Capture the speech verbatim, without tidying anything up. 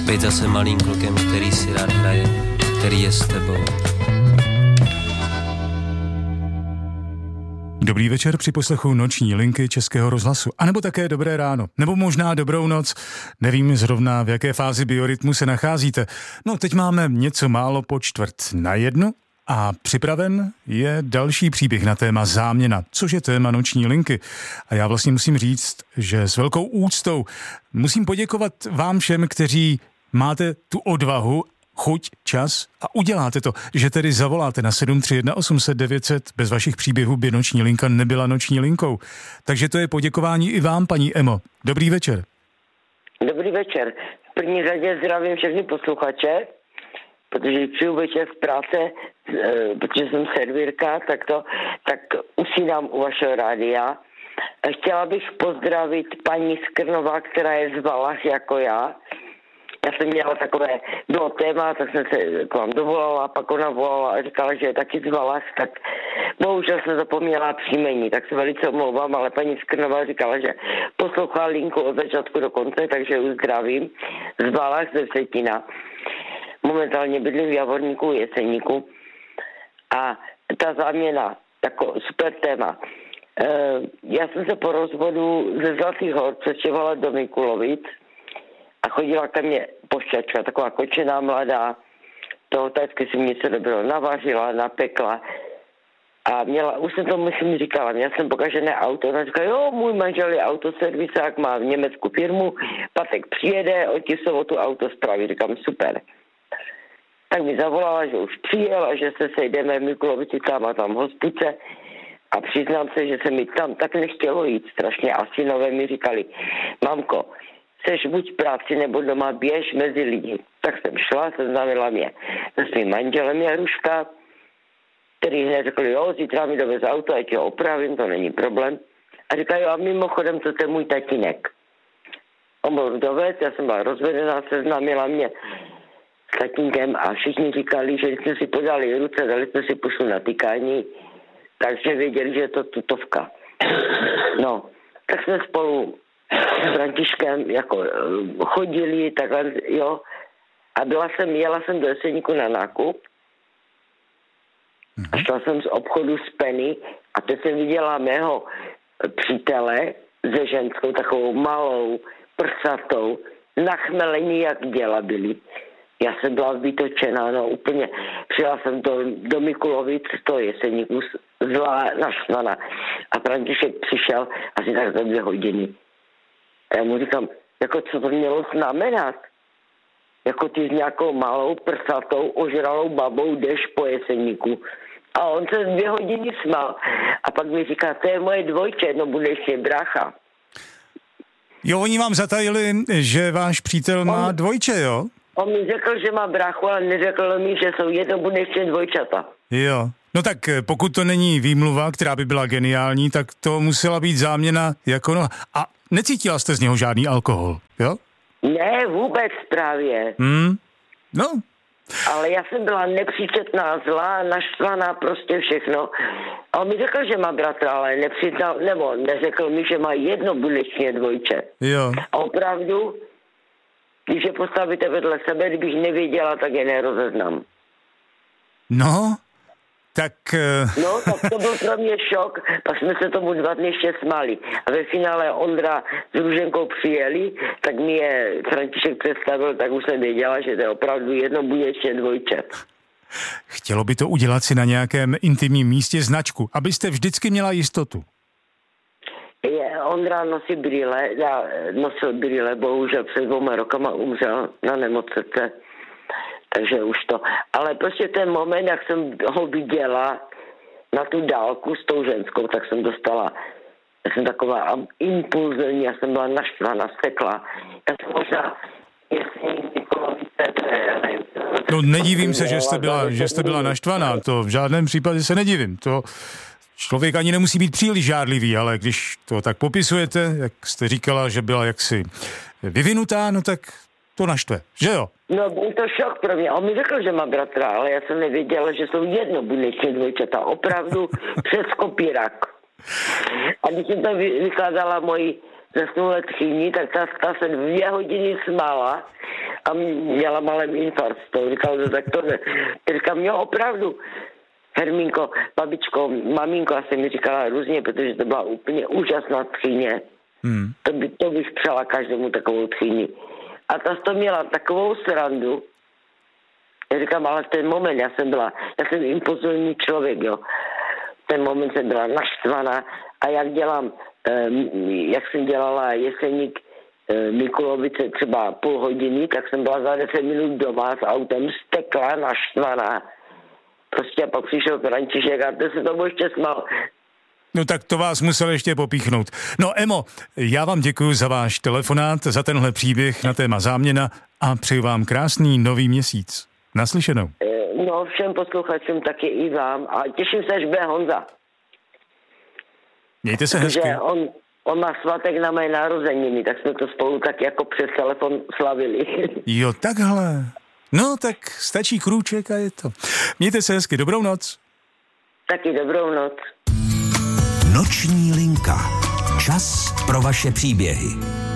být zase malým klukem, který si rád hraje, který je s tebou. Dobrý večer při poslechu Noční linky Českého rozhlasu. A nebo také dobré ráno. Nebo možná dobrou noc. Nevím zrovna, v jaké fázi biorytmu se nacházíte. No, teď máme něco málo po čtvrt na jednu a připraven je další příběh na téma záměna, což je téma Noční linky. A já vlastně musím říct, že s velkou úctou musím poděkovat vám všem, kteří máte tu odvahu, chuť, čas a uděláte to, že tedy zavoláte na sedm tři jedna osm set devět set. Bez vašich příběhů by Noční linka nebyla Noční linkou. Takže to je poděkování i vám, paní Emo. Dobrý večer. Dobrý večer. V první řadě zdravím všechny posluchače, protože přijdu večer z práce, protože jsem servírka, tak to, tak usínám u vašeho rádia. Chtěla bych pozdravit paní Skrnová, která je z Valach jako já. Já jsem měla takové, bylo téma, tak jsem se k vám dovolala, pak ona volala a říkala, že je taky z Valach, tak bohužel jsem zapomněla příjmení, tak se velice omlouvám, ale paní Skrnová říkala, že poslouchala linku od začátku do konce, takže ji zdravím. Z Valach, ze Vsetína. Momentálně bydlím v Javorníku, Jeseníku. A ta záměna, jako super téma. E, já jsem se po rozvodu ze Zlatých Hor přestěhovala do Mikulovic a chodila ke mně pošťačka, taková kočená mladá, toho tačky si něco dobrého navařila, napekla a měla, už jsem to myslím říkala, měla jsem pokažené auto, ona říkala, jo, můj manžel je autoservisák, má v Německu firmu, Patek přijede, on ti v sobotu auto spraví, říkám, super. Tak mi zavolala, že už přijel a že se sejdeme v Mikulovici tam a tam v hospice a přiznám se, že se mi tam tak nechtělo jít strašně a synové mi říkali, mamko, chceš buď v práci nebo doma, běž mezi lidi. Tak jsem šla, seznámila mě se svým manželem Jaruška, který hned řekl, jo, zítra mi dovez auto, já ti ho opravím, to není problém. A říká, jo, a mimochodem, to je můj tatínek. On byl vdovec, já jsem byla rozvedená, seznámila mě s tatínkem a všichni říkali, že jsme si podali ruce, dali jsme si pusu na tykání, takže věděli, že je to tutovka. No, tak jsme spolu s Františkem jako chodili, takhle, jo. A byla jsem, jela jsem do Jeseníku na nákup a šla jsem z obchodu z Penny a teď jsem viděla mého přítele se ženskou, takovou malou, prsatou, nachmelení, jak děla byli. Já jsem byla vytočená, no úplně. Přijela jsem do, do Mikulovic, z toho Jeseníku, zlá, naštvaná. A František přišel asi tak za dvě hodiny. A já mu říkám, jako co to mělo znamenat? Jako ty s nějakou malou, prsatou, ožralou babou jdeš po Jeseníku. A on se dvě hodiny smál. A pak mi říká, to je moje dvojče, no budeš je brácha. Jo, oni vám zatajili, že váš přítel má on, dvojče, jo? On mi řekl, že má bráchu, ale neřekl mi, že jsou jednobuneční dvojčata. Jo. No tak pokud to není výmluva, která by byla geniální, tak to musela být záměna jako no. A necítila jste z něho žádný alkohol, jo? Ne, vůbec právě. Hmm, no. Ale já jsem byla nepříčetná, zlá, naštvaná, prostě všechno. A on mi řekl, že má bratra, ale nepřiznal, nebo neřekl mi, že má jedno bulečně dvojče. Jo. A opravdu, když je postavíte vedle sebe, kdybych nevěděla, tak je nerozeznám. No, tak... Uh... No, tak to byl pro mě šok, pak jsme se tomu dva dny ještě smáli. A ve finále Ondra s Růženkou přijeli, tak mi je František představil, tak už jsem věděla, že to je opravdu jedno bulečně dvojče. Chtělo by to udělat si na nějakém intimním místě značku, abyste vždycky měla jistotu. Je, Ondra nosí brýle, já nosil brýle, bohužel před dvouma rokama umřel na nemoc srdce. Takže už to. Ale prostě ten moment, jak jsem ho viděla na tu dálku s tou ženskou, tak jsem dostala, já jsem taková impulzivní, já jsem byla naštvaná, stekla. Já jsem možná, jestli No nedivím se, že jste byla, že jste byla naštvaná, to v žádném případě se nedivím. To člověk ani nemusí být příliš žádlivý, ale když to tak popisujete, jak jste říkala, že byla jaksi vyvinutá, no tak to naštve, že jo? No, byl to šok pro mě. On mi řekl, že má bratra, ale já jsem nevěděla, že jsou jednobuneční dvojčata. Opravdu přes kopírak. A když jsem to vykládala mojí zasnula tchýni, tak ta, ta se dvě hodiny smála a měla malém infarkt. To říkal, že tak to ne. Říkám, jo, opravdu. Hermínko, babičko, maminko, asi mi říkala různě, protože to byla úplně úžasná tchýně. Hmm. To, by, to bych přála každému takovou tchýni. A ta to měla takovou srandu. Já říkám, ale v ten moment, já jsem byla, já jsem impulzivní člověk, jo. V ten moment jsem byla naštvaná a jak dělám, jak jsem dělala jeseník Mikulovice třeba půl hodiny, tak jsem byla za deset minut doma s autem, stekla, naštvaná. Prostě a pak přišel František a ten se tomu ještě smál. No tak to vás musel ještě popíchnout. No Emo, já vám děkuji za váš telefonát, za tenhle příběh na téma záměna a přeju vám krásný nový měsíc. Naslyšenou. No všem posluchačům taky i vám a těším se, až bude Honza. Mějte se hezky. Že on, on má svatek na mé narozeniny, tak jsme to spolu tak jako přes telefon slavili. Jo, takhle. No tak stačí krůček a je to. Mějte se hezky, dobrou noc. Taky dobrou noc. Noční linka. Čas pro vaše příběhy.